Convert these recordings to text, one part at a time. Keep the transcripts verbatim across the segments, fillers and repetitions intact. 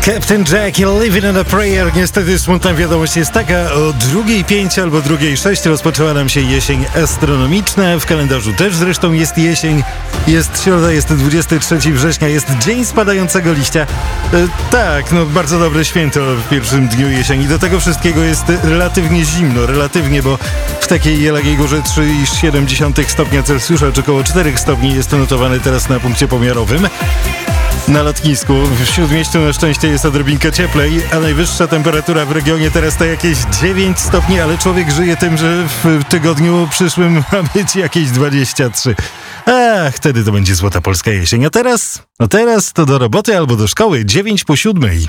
Captain Jack i Living on a Prayer. Niestety smutna wiadomość jest taka: o drugiej pięć albo drugiej sześć rozpoczęła nam się jesień astronomiczna. W kalendarzu też zresztą jest jesień. Jest środa, jest dwudziestego trzeciego września, jest dzień spadającego liścia. E, tak, no bardzo dobre święto w pierwszym dniu jesieni. Do tego wszystkiego jest relatywnie zimno, relatywnie, bo w takiej Jeleniej Górze trzy przecinek siedem stopnia Celsjusza, czy około cztery stopni jest notowane teraz na punkcie pomiarowym. Na lotnisku w Śródmieściu na szczęście jest odrobinkę cieplej, a najwyższa temperatura w regionie teraz to jakieś dziewięć stopni, ale człowiek żyje tym, że w tygodniu przyszłym ma być jakieś dwadzieścia trzy. Ach, wtedy to będzie złota polska jesień. A teraz? A teraz to do roboty albo do szkoły. dziewięć po siódmej.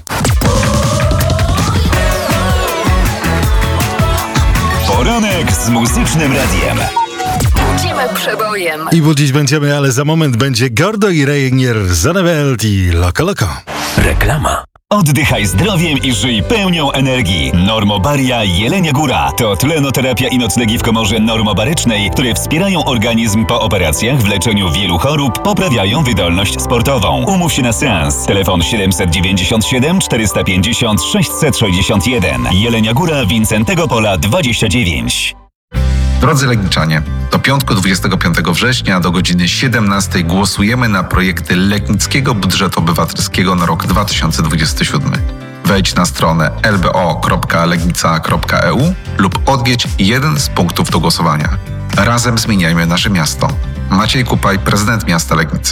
Poranek z Muzycznym Radiem. Budzimy przebojem. I budzić będziemy, ale za moment będzie Gordo i Reinier, Zonneveld i Loco Loco. Reklama. Oddychaj zdrowiem i żyj pełnią energii. Normobaria Jelenia Góra to tlenoterapia i noclegi w komorze normobarycznej, które wspierają organizm po operacjach, w leczeniu wielu chorób, poprawiają wydolność sportową. Umów się na seans. Telefon siedemset dziewięćdziesiąt siedem czterysta pięćdziesiąt sześćset sześćdziesiąt jeden. Jelenia Góra, Wincentego Pola dwadzieścia dziewięć. Drodzy Legniczanie, do piątku dwudziestego piątego września do godziny siedemnastej głosujemy na projekty Legnickiego Budżetu Obywatelskiego na rok dwa tysiące dwudziesty siódmy. Wejdź na stronę l b o kropka legnica kropka e u lub odwiedź jeden z punktów do głosowania. Razem zmieniajmy nasze miasto. Maciej Kupaj, prezydent miasta Legnicy.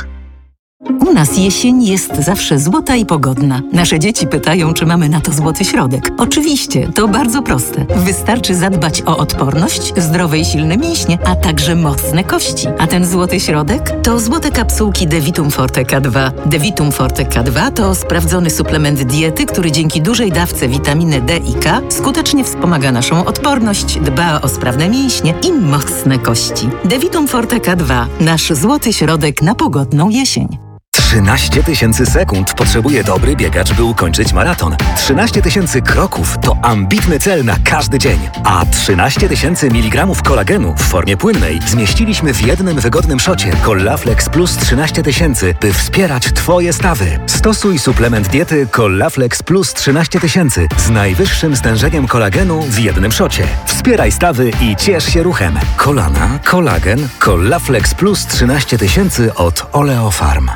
U nas jesień jest zawsze złota i pogodna. Nasze dzieci pytają, czy mamy na to złoty środek. Oczywiście, to bardzo proste. Wystarczy zadbać o odporność, zdrowe i silne mięśnie, a także mocne kości. A ten złoty środek to złote kapsułki Devitum Forte K dwa. Devitum Forte K dwa to sprawdzony suplement diety, który dzięki dużej dawce witaminy D i K skutecznie wspomaga naszą odporność, dba o sprawne mięśnie i mocne kości. Devitum Forte K dwa. Nasz złoty środek na pogodną jesień. trzynaście tysięcy sekund potrzebuje dobry biegacz, by ukończyć maraton. trzynaście tysięcy kroków to ambitny cel na każdy dzień. A trzynaście tysięcy miligramów kolagenu w formie płynnej zmieściliśmy w jednym wygodnym szocie Collaflex Plus trzynaście tysięcy, by wspierać Twoje stawy. Stosuj suplement diety Collaflex Plus trzynaście tysięcy z najwyższym stężeniem kolagenu w jednym szocie. Wspieraj stawy i ciesz się ruchem. Kolana, kolagen, Collaflex Plus trzynaście tysięcy od Oleofarm.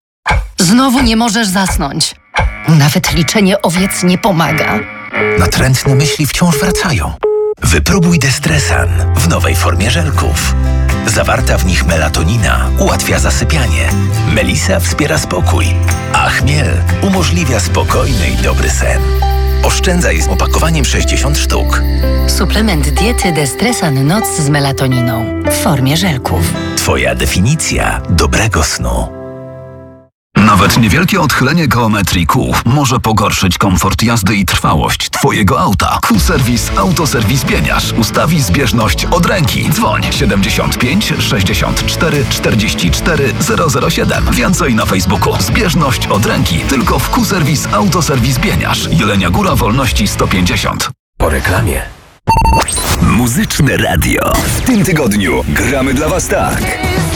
Znowu nie możesz zasnąć. Nawet liczenie owiec nie pomaga. Natrętne myśli wciąż wracają. Wypróbuj Destresan w nowej formie żelków. Zawarta w nich melatonina ułatwia zasypianie. Melisa wspiera spokój, a chmiel umożliwia spokojny i dobry sen. Oszczędzaj z opakowaniem sześćdziesiąt sztuk. Suplement diety Destresan Noc z melatoniną w formie żelków. Twoja definicja dobrego snu. Nawet niewielkie odchylenie geometrii kół może pogorszyć komfort jazdy i trwałość Twojego auta. Q-Serwis Autoserwis Bieniasz ustawi zbieżność od ręki. Dzwoń siedemdziesiąt pięć sześćdziesiąt cztery czterdzieści cztery zero zero siedem. Więcej na Facebooku. Zbieżność od ręki tylko w Q-Serwis Autoserwis Bieniasz. Jelenia Góra, Wolności sto pięćdziesiąt. Po reklamie. Muzyczne Radio. W tym tygodniu gramy dla Was tak.